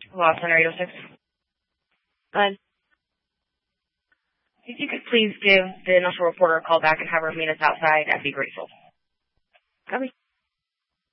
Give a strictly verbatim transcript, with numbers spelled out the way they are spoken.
Law Center eight oh six. Go ahead. If you could please give the initial reporter a call back and have her meet us outside, I'd be grateful. Copy.